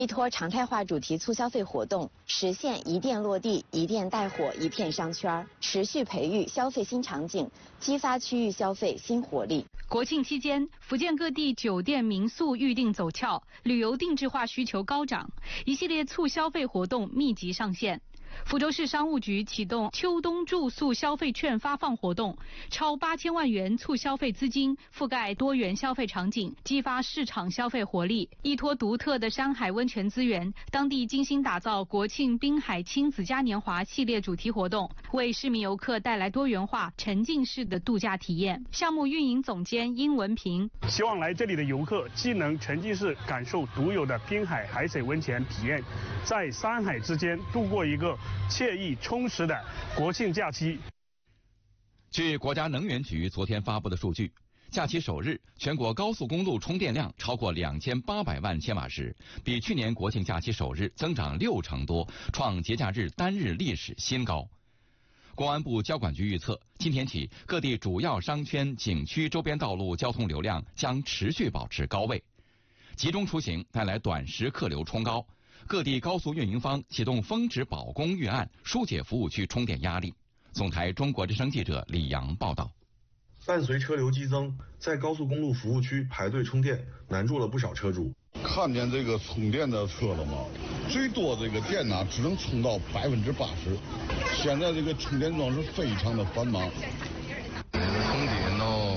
依托常态化主题促消费活动，实现一店落地、一店带火、一片商圈，持续培育消费新场景，激发区域消费新活力。 国庆期间，福建各地酒店民宿预订走俏，旅游定制化需求高涨，一系列促消费活动密集上线。福州市商务局启动秋冬住宿消费券发放活动，超8000万元促消费资金覆盖多元消费场景，激发市场消费活力。依托独特的山海温泉资源，当地精心打造国庆滨海亲子嘉年华系列主题活动，为市民游客带来多元化沉浸式的度假体验。项目运营总监殷文平希望来这里的游客既能沉浸式感受独有的滨海海水温泉体验，在山海之间度过一个惬意充实的国庆假期。 据国家能源局昨天发布的数据，假期首日全国高速公路充电量超过2800万千瓦时，比去年国庆假期首日增长60%多，创节假日单日历史新高。公安部交管局预测，今天起各地主要商圈、景区周边道路交通流量将持续保持高位，集中出行带来短时客流冲高。各地高速运营方启动峰值保供预案，疏解服务区充电压力。总台中国之声记者李阳报道。 伴随车流激增，在高速公路服务区排队充电难住了不少车主。 看见这个充电的车了吗？最多这个电呢只能充到80%，现在这个充电桩是非常的繁忙。 充电了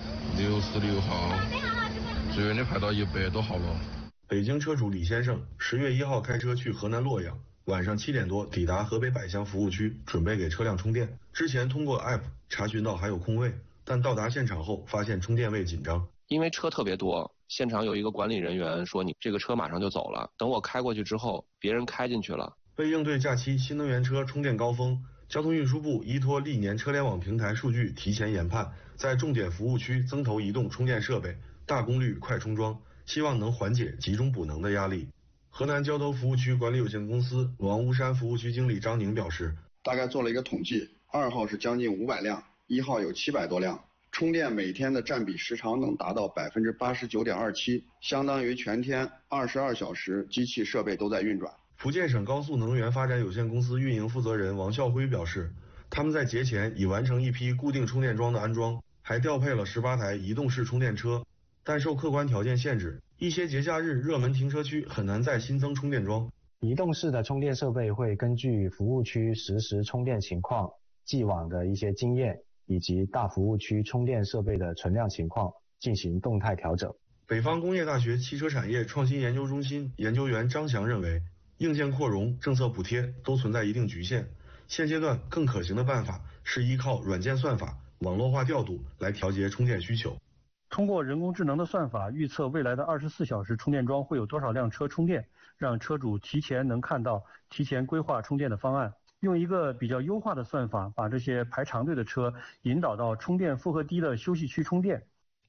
，66号，最远的排到100多号了。 北京车主李先生10月1号开车去河南洛阳，晚上7点多抵达河北百乡服务区，准备给车辆充电。之前通过 app 查询到还有空位，但到达现场后发现充电位紧张。 因为车特别多，现场有一个管理人员说你这个车马上就走了。等我开过去之后，别人开进去了。 为应对假期新能源车充电高峰，交通运输部依托历年车联网平台数据提前研判，在重点服务区增投移动充电设备，大功率快充桩，希望能缓解集中补能的压力。河南交投服务区管理有限公司王屋山服务区经理张宁表示， 大概做了一个统计，2号是将近500辆，1号有700多辆，充电每天的占比时长能达到89.27%，相当于全天22小时机器设备都在运转。 福建省高速能源发展有限公司运营负责人王孝辉表示，他们在节前已完成一批固定充电桩的安装，还调配了18台移动式充电车，但受客观条件限制，一些节假日热门停车区很难再新增充电桩。 移动式的充电设备会根据服务区实时充电情况、既往的一些经验以及大服务区充电设备的存量情况进行动态调整。 北方工业大学汽车产业创新研究中心研究员张翔认为，硬件扩容、政策补贴都存在一定局限，现阶段更可行的办法是依靠软件算法、网络化调度来调节充电需求。 通过人工智能的算法预测未来的24小时充电桩会有多少辆车充电，让车主提前能看到、提前规划充电的方案，用一个比较优化的算法把这些排长队的车引导到充电负荷低的休息区充电。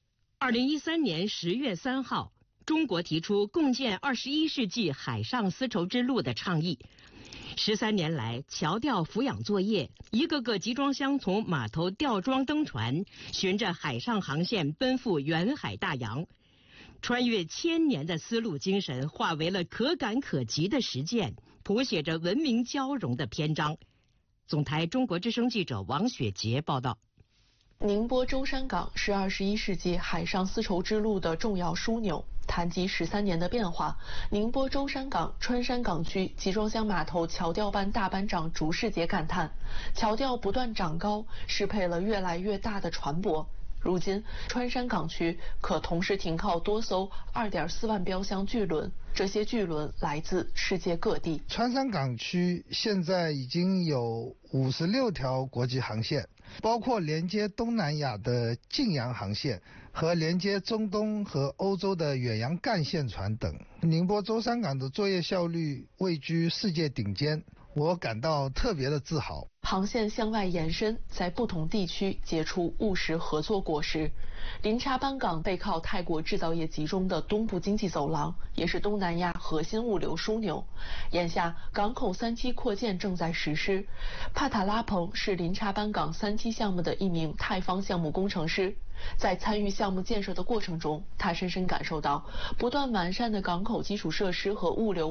2013年10月3号，中国提出共建21世纪海上丝绸之路的倡议。13年来，桥吊俯仰作业，一个个集装箱从码头吊装登船，循着海上航线奔赴远海大洋，穿越千年的丝路精神化为了可感可及的实践，谱写着文明交融的篇章。总台中国之声记者王雪杰报道。 宁波舟山港是21世纪海上丝绸之路的重要枢纽。谈及13年的变化，宁波舟山港川山港区集装箱码头桥吊班大班长竺世杰感叹，桥吊不断长高，适配了越来越大的船舶。如今，川山港区可同时停靠多艘2.4万标箱巨轮，这些巨轮来自世界各地。 川山港区现在已经有56条国际航线，包括连接东南亚的晋阳航线和连接中东和欧洲的远洋干线船等。宁波舟山港的作业效率位居世界顶尖，我感到特别的自豪。 航线向外延伸，在不同地区结出务实合作果实。林查班港背靠泰国制造业集中的东部经济走廊，也是东南亚核心物流枢纽。眼下，港口3期扩建正在实施。帕塔拉蓬是林查班港3期项目的一名泰方项目工程师。在参与项目建设的过程中，他深深感受到不断完善的港口基础设施和物流